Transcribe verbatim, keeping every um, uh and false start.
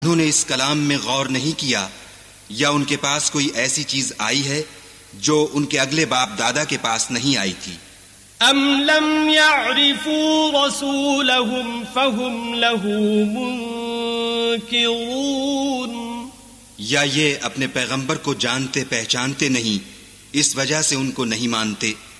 उन्होंने इस कलाम में गौर नहीं किया या उनके पास कोई ऐसी चीज आई है जो उनके अगले बाप दादा के पास नहीं आई थी। अम लम यअरिफू रसूलहुम फहुम लहू मुनकिरून, या ये अपने पैगंबर को जानते पहचानते नहीं, इस वजह से उनको नहीं मानते।